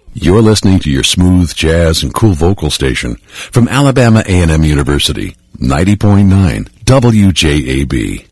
You're listening to your smooth jazz and cool vocal station from Alabama A&M University, 90.9 WJAB.